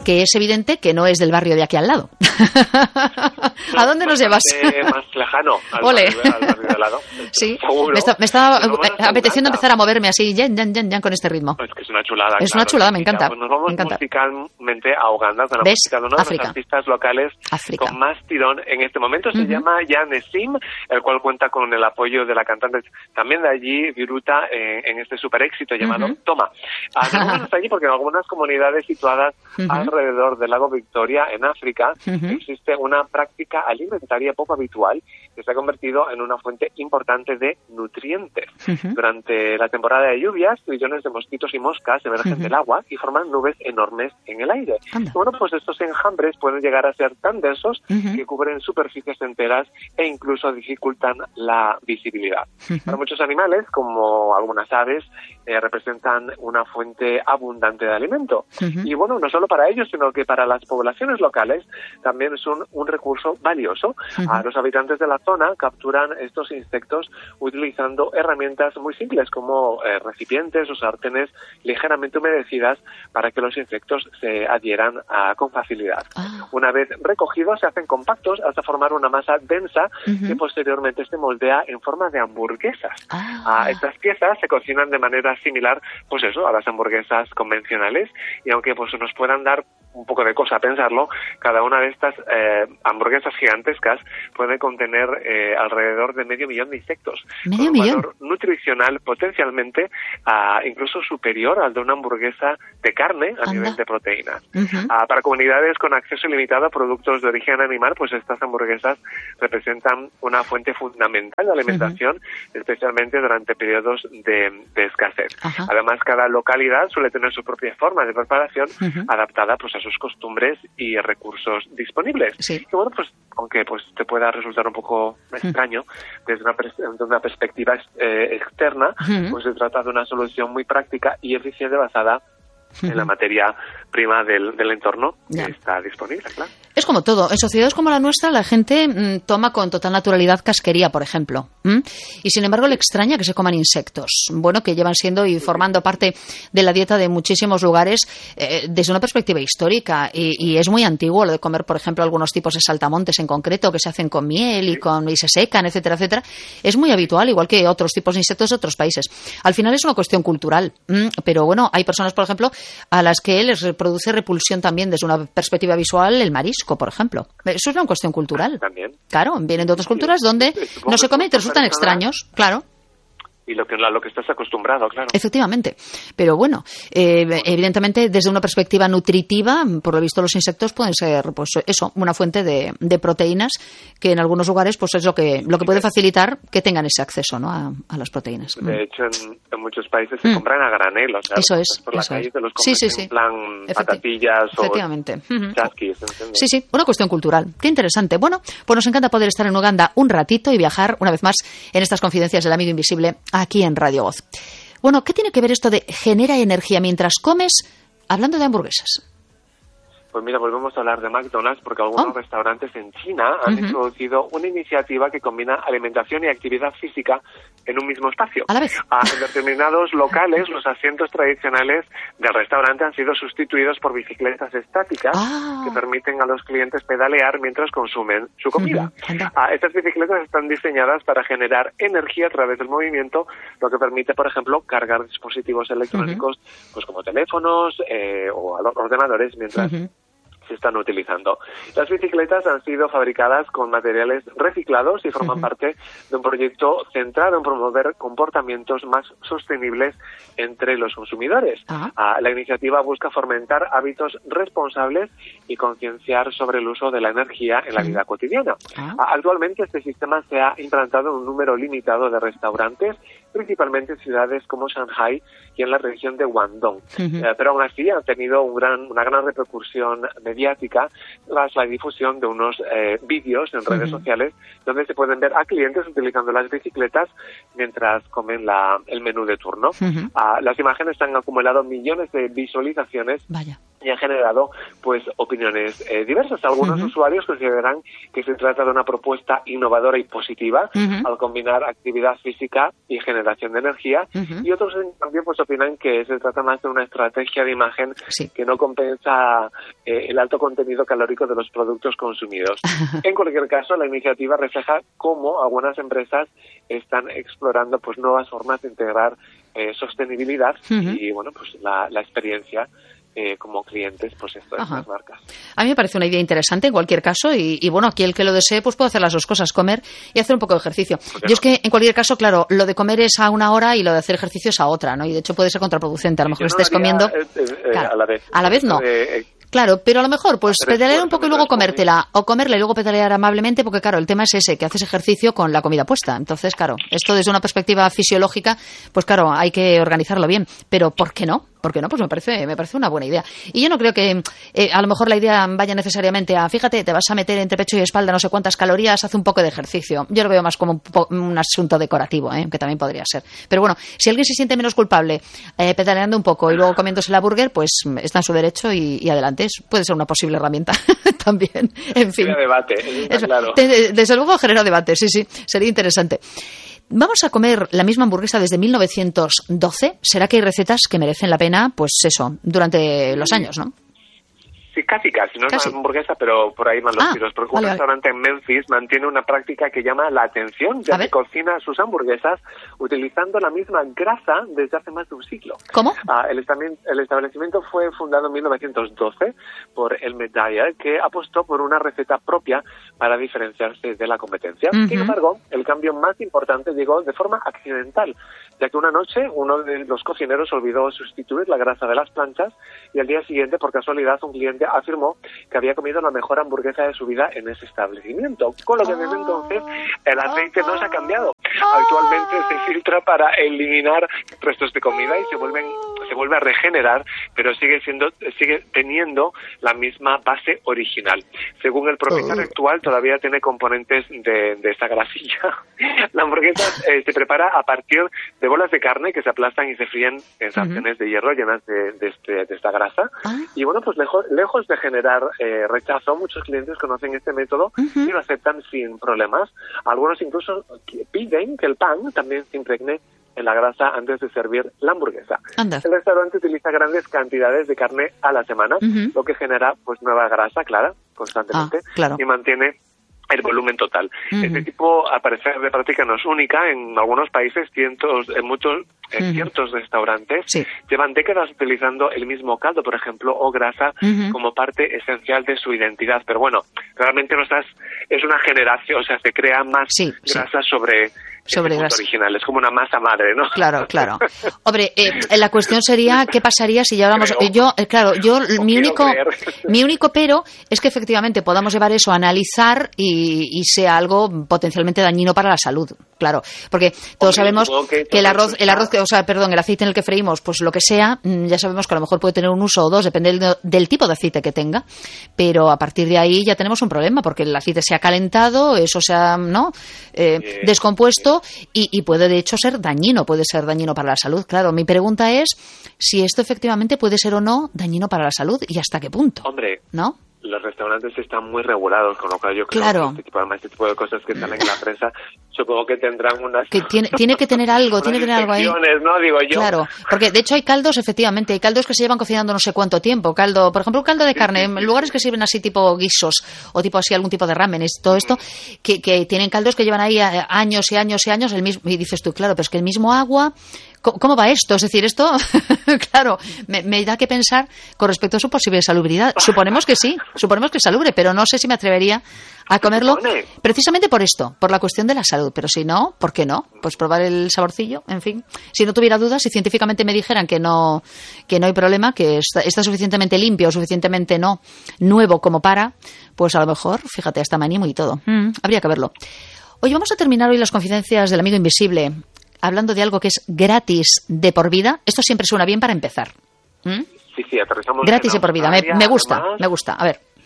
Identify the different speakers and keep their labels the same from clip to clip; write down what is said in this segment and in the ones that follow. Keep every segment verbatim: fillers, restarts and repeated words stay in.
Speaker 1: que es evidente que no es del barrio de aquí al lado. ¿A dónde nos llevas?
Speaker 2: Más lejano, al
Speaker 1: Ole.
Speaker 2: barrio, al barrio de al lado.
Speaker 1: Sí,
Speaker 2: Seguro.
Speaker 1: me está, me está
Speaker 2: Nos vamos hasta
Speaker 1: apeteciendo
Speaker 2: Uganda.
Speaker 1: empezar a moverme así, yan, yan, yan, yan, con este ritmo.
Speaker 2: Es que es una chulada.
Speaker 1: Es
Speaker 2: claro,
Speaker 1: una chulada, me
Speaker 2: Mira,
Speaker 1: encanta.
Speaker 2: Pues nos vamos
Speaker 1: me encanta.
Speaker 2: musicalmente a Uganda con la
Speaker 1: ¿Ves?
Speaker 2: música de uno de
Speaker 1: África.
Speaker 2: los artistas locales
Speaker 1: África.
Speaker 2: con más tirón en este momento. Se
Speaker 1: Ujú.
Speaker 2: llama Jan Sim, el cual cuenta con el apoyo de la cantante también de allí, Viruta, eh, en este super éxito llamado
Speaker 1: Ujú.
Speaker 2: Toma. Ah, nos vamos hasta allí porque en algunas comunidades situadas
Speaker 1: Ujú.
Speaker 2: alrededor del lago Victoria, en África,
Speaker 1: Ujú.
Speaker 2: existe una práctica alimentaria poco habitual que se ha convertido en una fuente importante de nutrientes.
Speaker 1: Ujú.
Speaker 2: Durante la temporada de lluvias, trillones de mosquitos y moscas emergen
Speaker 1: Ujú.
Speaker 2: del agua y forman nubes enormes en el aire.
Speaker 1: Anda.
Speaker 2: Bueno, pues estos enjambres pueden llegar a ser tan densos
Speaker 1: Ujú.
Speaker 2: que cubren superficies enteras e incluso dificultan la visibilidad.
Speaker 1: Ujú.
Speaker 2: Para muchos animales, como algunas aves, eh, representan una fuente abundante de alimento.
Speaker 1: Ujú.
Speaker 2: Y bueno, no solo para ellos, sino que para las poblaciones locales también son un recurso valioso.
Speaker 1: Ujú.
Speaker 2: A los habitantes de la zona capturan estos insectos utilizando herramientas muy simples como eh, recipientes o sartenes ligeramente humedecidas para que los insectos se adhieran ah, con facilidad.
Speaker 1: Ah.
Speaker 2: Una vez recogidos se hacen compactos hasta formar una masa densa
Speaker 1: Ujú.
Speaker 2: que posteriormente se moldea en forma de hamburguesas.
Speaker 1: Ah.
Speaker 2: Ah, estas piezas se cocinan de manera similar, pues eso, a las hamburguesas convencionales, y aunque pues nos puedan dar un poco de cosa pensarlo, cada una de estas eh, hamburguesas gigantescas puede contener eh, alrededor de medio millón de insectos,
Speaker 1: ¿Medio
Speaker 2: con un
Speaker 1: millón?
Speaker 2: valor nutricional potencialmente ah, incluso superior al de una hamburguesa de carne a
Speaker 1: Anda.
Speaker 2: nivel de proteínas.
Speaker 1: Ujú.
Speaker 2: Ah, para comunidades con acceso ilimitado a productos de origen animal, pues estas hamburguesas representan una fuente fundamental de alimentación, especialmente durante periodos de, de escasez.
Speaker 1: Ajá.
Speaker 2: Además, cada localidad suele tener su propia forma de preparación
Speaker 1: Ujú.
Speaker 2: adaptada pues a sus costumbres y recursos disponibles.
Speaker 1: Sí.
Speaker 2: Y bueno, pues aunque pues te pueda resultar un poco extraño desde una, pers- desde una perspectiva eh, externa,
Speaker 1: Ujú.
Speaker 2: pues se trata de una solución muy práctica y eficiente basada en la materia prima del, del entorno
Speaker 1: Ya.
Speaker 2: que está disponible, claro.
Speaker 1: Es como todo. En sociedades como la nuestra, la gente mm, toma con total naturalidad casquería, por ejemplo. ¿m? Y sin embargo, le extraña que se coman insectos. Bueno, que llevan siendo y formando parte de la dieta de muchísimos lugares eh, desde una perspectiva histórica. Y, y es muy antiguo lo de comer, por ejemplo, algunos tipos de saltamontes en concreto que se hacen con miel y, con, y se secan, etcétera, etcétera. Es muy habitual, igual que otros tipos de insectos de otros países. Al final es una cuestión cultural. ¿m? Pero bueno, hay personas, por ejemplo, a las que les produce repulsión también desde una perspectiva visual el marisco, por ejemplo. Eso es una cuestión cultural.
Speaker 2: También.
Speaker 1: Claro, vienen de otras culturas donde
Speaker 2: Supongo
Speaker 1: no se
Speaker 2: que
Speaker 1: come y te
Speaker 2: son
Speaker 1: resultan
Speaker 2: personas-
Speaker 1: extraños, claro.
Speaker 2: Y lo que, a lo que estás acostumbrado, claro.
Speaker 1: Efectivamente. Pero bueno, eh, evidentemente desde una perspectiva nutritiva, por lo visto los insectos pueden ser, pues eso, una fuente de, de proteínas que en algunos lugares pues es lo que lo que puede facilitar que tengan ese acceso, ¿no? a, a las proteínas.
Speaker 2: De hecho, en, en muchos países se
Speaker 1: Mm.
Speaker 2: compran a granel, o sea,
Speaker 1: Eso
Speaker 2: los
Speaker 1: es,
Speaker 2: compras por la
Speaker 1: eso
Speaker 2: calle
Speaker 1: es.
Speaker 2: te los
Speaker 1: Sí,
Speaker 2: comes
Speaker 1: sí,
Speaker 2: en
Speaker 1: sí.
Speaker 2: plan
Speaker 1: Efecti-
Speaker 2: patatillas o
Speaker 1: Efectivamente. Ujú.
Speaker 2: chasquis, ¿entiendes?
Speaker 1: Sí, sí, una cuestión cultural. Qué interesante. Bueno, pues nos encanta poder estar en Uganda un ratito y viajar una vez más en estas confidencias del amigo invisible aquí en Radio Voz. Bueno, ¿qué tiene que ver esto de genera energía mientras comes hablando de hamburguesas?
Speaker 2: Pues mira, volvemos a hablar de McDonald's porque algunos
Speaker 1: Oh.
Speaker 2: restaurantes en China han
Speaker 1: Ujú.
Speaker 2: introducido una iniciativa que combina alimentación y actividad física en un mismo espacio.
Speaker 1: A la vez.
Speaker 2: Ah, en determinados locales, los asientos tradicionales del restaurante han sido sustituidos por bicicletas estáticas
Speaker 1: Ah.
Speaker 2: que permiten a los clientes pedalear mientras consumen su comida.
Speaker 1: Ujú, anda.
Speaker 2: Ah, estas bicicletas están diseñadas para generar energía a través del movimiento, lo que permite, por ejemplo, cargar dispositivos electrónicos pues como teléfonos eh, o ordenadores mientras
Speaker 1: Ujú.
Speaker 2: se están utilizando. Las bicicletas han sido fabricadas con materiales reciclados y forman
Speaker 1: Ujú.
Speaker 2: parte de un proyecto centrado en promover comportamientos más sostenibles entre los consumidores.
Speaker 1: Ah.
Speaker 2: Ah, la iniciativa busca fomentar hábitos responsables y concienciar sobre el uso de la energía en la
Speaker 1: Ujú.
Speaker 2: vida cotidiana.
Speaker 1: Ah.
Speaker 2: Ah, Actualmente este sistema se ha implantado en un número limitado de restaurantes, principalmente en ciudades como Shanghai y en la región de Guangdong.
Speaker 1: Ujú.
Speaker 2: Eh, pero aún así ha tenido un gran, una gran repercusión mediática tras la difusión de unos eh, vídeos en redes
Speaker 1: Ujú.
Speaker 2: sociales donde se pueden ver a clientes utilizando las bicicletas mientras comen la, el menú de turno.
Speaker 1: Ujú.
Speaker 2: Ah, las imágenes han acumulado millones de visualizaciones
Speaker 1: Vaya.
Speaker 2: y ha generado pues opiniones eh, diversas. Algunos uh-huh. usuarios consideran que se trata de una propuesta innovadora y positiva uh-huh. al combinar actividad física y generación de energía, uh-huh. y otros en cambio pues opinan que se trata más de una estrategia de imagen sí. que no compensa eh, el alto contenido calórico de los productos consumidos. En cualquier caso, la iniciativa refleja cómo algunas empresas están explorando pues nuevas formas de integrar eh, sostenibilidad uh-huh. y bueno pues la, la experiencia Eh, como clientes, pues esto de estas marcas.
Speaker 1: A mí me parece una idea interesante en cualquier caso y, y bueno, aquí el que lo desee pues puede hacer las dos cosas, comer y hacer un poco de ejercicio. Yo no? es que en cualquier caso, claro, lo de comer es a una hora y lo de hacer ejercicio es a otra, ¿no? Y de hecho puede ser contraproducente. A lo mejor
Speaker 2: no
Speaker 1: estés comiendo
Speaker 2: eh, eh,
Speaker 1: claro,
Speaker 2: a la vez.
Speaker 1: A la vez no.
Speaker 2: Eh,
Speaker 1: Claro, pero a lo mejor pues pedalear un poco y luego comértela,
Speaker 2: comida.
Speaker 1: o comerla y luego pedalear amablemente, porque claro, el tema es ese, que haces ejercicio con la comida puesta. Entonces, claro, esto desde una perspectiva fisiológica, pues claro, hay que organizarlo bien. Pero ¿por qué no? ¿Por qué no? Pues me parece, me parece una buena idea. Y yo no creo que eh, a lo mejor la idea vaya necesariamente a, fíjate, te vas a meter entre pecho y espalda no sé cuántas calorías, haz un poco de ejercicio. Yo lo veo más como un, po- un asunto decorativo, ¿eh? Que también podría ser. Pero bueno, si alguien se siente menos culpable eh, pedaleando un poco y luego comiéndose la burger, pues está en su derecho y, y adelante. Puede ser una posible herramienta también. En fin.
Speaker 2: Debate,
Speaker 1: es,
Speaker 2: claro.
Speaker 1: de, desde luego genera debate, sí, sí. Sería interesante. Vamos a comer la misma hamburguesa desde mil novecientos doce. ¿Será que hay recetas que merecen la pena, pues eso, durante los años, no?
Speaker 2: Sí, casi, casi. No es
Speaker 1: casi.
Speaker 2: una hamburguesa, pero por ahí van los
Speaker 1: ah,
Speaker 2: tiros. Porque
Speaker 1: vale,
Speaker 2: un restaurante vale. en Memphis mantiene una práctica que llama la atención, ya que cocina sus hamburguesas utilizando la misma grasa desde hace más de un siglo.
Speaker 1: ¿Cómo?
Speaker 2: Ah, el, el establecimiento fue fundado en mil novecientos doce por el Medalla, que apostó por una receta propia para diferenciarse de la competencia. Uh-huh. Sin embargo, el cambio más importante llegó de forma accidental, ya que una noche uno de los cocineros olvidó sustituir la grasa de las planchas y al día siguiente, por casualidad, un cliente afirmó que había comido la mejor hamburguesa de su vida en ese establecimiento, con lo que desde entonces el aceite no se ha cambiado. Actualmente se filtra para eliminar restos de comida y se vuelven se vuelve a regenerar, pero sigue siendo sigue teniendo la misma base original. Según el propietario actual, todavía tiene componentes de, de esa grasilla. La hamburguesa eh, se prepara a partir de bolas de carne que se aplastan y se fríen en sartenes uh-huh. de hierro llenas de, de, este, de esta grasa. Uh-huh. Y bueno, pues lejos, lejos de generar eh, rechazo, muchos clientes conocen este método uh-huh. y lo aceptan sin problemas. Algunos incluso piden que el pan también se impregne en la grasa antes de servir la hamburguesa.
Speaker 1: Anda.
Speaker 2: El restaurante utiliza grandes cantidades de carne a la semana, uh-huh. lo que genera pues nueva grasa, clara, constantemente,
Speaker 1: ah, claro.
Speaker 2: y mantiene el volumen total. Uh-huh. Este tipo, a parecer de práctica, no es única. En algunos países, cientos, en muchos, en uh-huh. ciertos restaurantes
Speaker 1: sí.
Speaker 2: llevan décadas utilizando el mismo caldo, por ejemplo, o grasa uh-huh. como parte esencial de su identidad. Pero bueno, realmente no estás, es una generación, o sea, se crea más
Speaker 1: sí,
Speaker 2: grasa
Speaker 1: sí.
Speaker 2: sobre
Speaker 1: sobre
Speaker 2: grasa original, es como una masa madre, ¿no?
Speaker 1: Claro, claro. Hombre, eh, la cuestión sería qué pasaría si lleváramos creo, yo, eh, claro, yo mi único creer. mi único pero es que efectivamente podamos llevar eso a analizar y, y sea algo potencialmente dañino para la salud, claro, porque todos Hombre, sabemos que, que el arroz, el arroz, o sea, perdón, el aceite en el que freímos, pues lo que sea, ya sabemos que a lo mejor puede tener un uso o dos, depende del, del tipo de aceite que tenga, pero a partir de ahí ya tenemos un problema porque el aceite se ha calentado, eso se ha, ¿no? Eh, eh, descompuesto. Y, y puede de hecho ser dañino, puede ser dañino para la salud. Claro, mi pregunta es si esto efectivamente puede ser o no dañino para la salud y hasta qué punto.
Speaker 2: Hombre,
Speaker 1: ¿no?
Speaker 2: Los restaurantes están muy regulados, con lo cual yo creo
Speaker 1: claro.
Speaker 2: que este tipo, además, este tipo de cosas que salen en la prensa, supongo que tendrán unas...
Speaker 1: Que tiene, tiene que tener algo, tiene que tener algo ahí.
Speaker 2: ¿no? Digo yo.
Speaker 1: Claro, porque de hecho hay caldos, efectivamente, hay caldos que se llevan cocinando no sé cuánto tiempo. Caldo, por ejemplo, un caldo de carne, en lugares que sirven así tipo guisos o tipo así algún tipo de ramen, todo esto, que, que tienen caldos que llevan ahí años y años y años, el mismo, y dices tú, claro, pero es que el mismo agua... ¿Cómo va esto? Es decir, esto, claro, me, me da que pensar con respecto a su posible salubridad. Suponemos que sí, suponemos que es salubre, pero no sé si me atrevería a comerlo precisamente por esto, por la cuestión de la salud. Pero si no, ¿por qué no? Pues probar el saborcillo, en fin. Si no tuviera dudas, si científicamente me dijeran que no, que no hay problema, que está, está suficientemente limpio, suficientemente no nuevo como para, pues a lo mejor, fíjate, hasta me animo y todo. Mm, habría que verlo. Oye, vamos a terminar hoy las confidencias del amigo invisible, hablando de algo que es gratis de por vida. Esto siempre suena bien para empezar. ¿Mm?
Speaker 2: Sí, sí, aterrizamos.
Speaker 1: Gratis de por vida, me, me gusta,
Speaker 2: además,
Speaker 1: me gusta. A ver.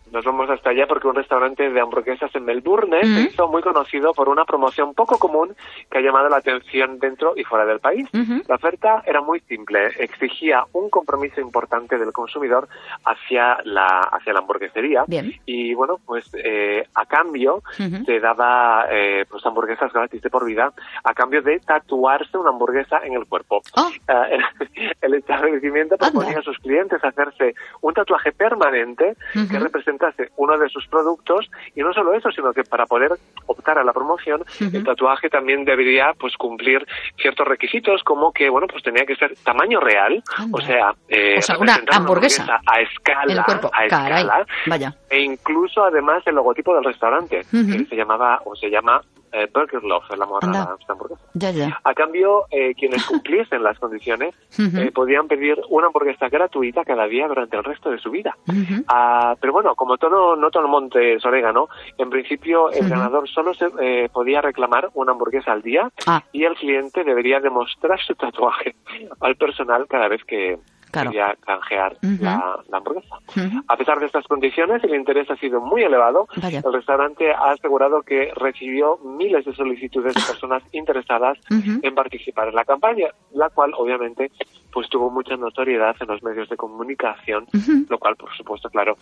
Speaker 2: Nos vamos hasta allá porque un restaurante de hamburguesas en Melbourne
Speaker 1: uh-huh.
Speaker 2: se hizo muy conocido por una promoción poco común que ha llamado la atención dentro y fuera del país. Uh-huh. La oferta era muy simple, exigía un compromiso importante del consumidor hacia la hacia la hamburguesería.
Speaker 1: Bien.
Speaker 2: Y bueno, pues eh, a cambio uh-huh. te daba eh, pues hamburguesas gratis de por vida, a cambio de tatuarse una hamburguesa en el cuerpo.
Speaker 1: Oh.
Speaker 2: Uh, el, el establecimiento proponía Anda. a sus clientes hacerse un tatuaje permanente uh-huh. que representa uno de sus productos, y no solo eso, sino que para poder optar a la promoción, uh-huh. el tatuaje también debería pues cumplir ciertos requisitos, como que bueno pues tenía que ser tamaño real, Anda. o sea, eh,
Speaker 1: o sea una hamburguesa.
Speaker 2: una hamburguesa a escala,
Speaker 1: el cuerpo.
Speaker 2: a
Speaker 1: Caray.
Speaker 2: escala,
Speaker 1: Vaya.
Speaker 2: e incluso además el logotipo del restaurante, uh-huh. que se llamaba o se llama eh, Burger Love, el amor a la hamburguesa.
Speaker 1: Ya, ya.
Speaker 2: A cambio, eh, quienes cumpliesen las condiciones uh-huh. eh, podían pedir una hamburguesa gratuita cada día durante el resto de su vida. Uh-huh. Uh, pero bueno, como todo, no todo el monte es orégano, en principio el uh-huh. ganador solo se eh, podía reclamar una hamburguesa al día ah. y el cliente debería demostrar su tatuaje al personal cada vez que
Speaker 1: Claro.
Speaker 2: quería canjear uh-huh. la, la hamburguesa.
Speaker 1: Uh-huh.
Speaker 2: A pesar de estas condiciones, el interés ha sido muy elevado.
Speaker 1: Vaya.
Speaker 2: El restaurante ha asegurado que recibió miles de solicitudes de personas interesadas uh-huh. en participar en la campaña, la cual obviamente pues tuvo mucha notoriedad en los medios de comunicación, uh-huh. lo cual por supuesto, claro,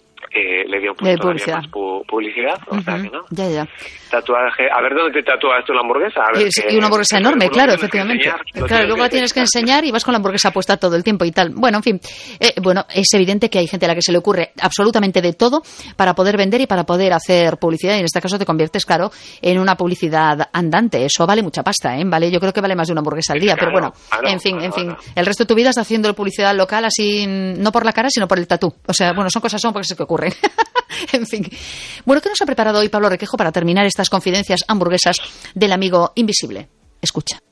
Speaker 2: Eh, le dio un poquito todavía más pu- publicidad, o uh-huh. sea que no.
Speaker 1: Ya, ya.
Speaker 2: Tatuaje, a ver dónde te tatúas tú la hamburguesa. A ver
Speaker 1: y,
Speaker 2: que,
Speaker 1: y una hamburguesa
Speaker 2: que,
Speaker 1: enorme,
Speaker 2: que
Speaker 1: claro, efectivamente.
Speaker 2: Enseñar,
Speaker 1: claro, luego la tienes que enseñar y vas con la hamburguesa puesta todo el tiempo y tal. Bueno, en fin, eh, bueno, es evidente que hay gente a la que se le ocurre absolutamente de todo para poder vender y para poder hacer publicidad, y en este caso te conviertes, claro, en una publicidad andante. Eso vale mucha pasta, ¿eh? Vale, yo creo que vale más de una hamburguesa al día,
Speaker 2: claro,
Speaker 1: pero bueno,
Speaker 2: claro,
Speaker 1: en fin,
Speaker 2: claro,
Speaker 1: en fin.
Speaker 2: claro.
Speaker 1: El resto de tu vida estás haciendo publicidad local así, no por la cara, sino por el tatú. O sea, bueno, son cosas son porque se que ocurren. En fin. Bueno, ¿qué nos ha preparado hoy Pablo Requejo para terminar estas confidencias hamburguesas del amigo invisible? Escucha.